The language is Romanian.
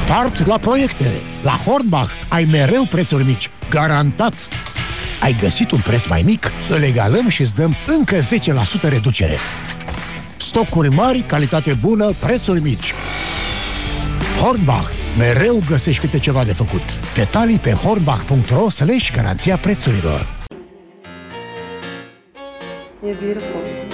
Start la proiecte. La Hornbach ai mereu prețuri mici. Garantat! Ai găsit un preț mai mic? Îl egalăm și îți dăm încă 10% reducere. Stocuri mari, calitate bună, prețuri mici. Hornbach. Mereu găsești câte ceva de făcut. Detalii pe hornbach.ro/garanția prețurilor. You're beautiful.